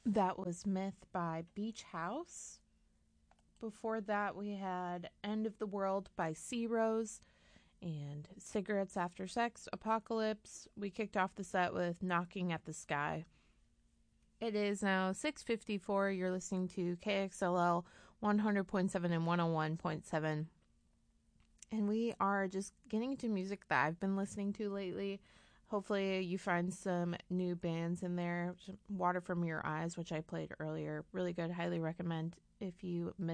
That was Myth by Beach House. Before that, we had End of the World by Sea Rose and Cigarettes After Sex, Apocalypse. We kicked off the set with Knocking at the Sky. It is now 6:54. You're listening to KXLL 100.7 and 101.7. And we are just getting to music that I've been listening to lately. Hopefully you find some new bands in there. Water from Your Eyes, which I played earlier. Really good. Highly recommend if you missed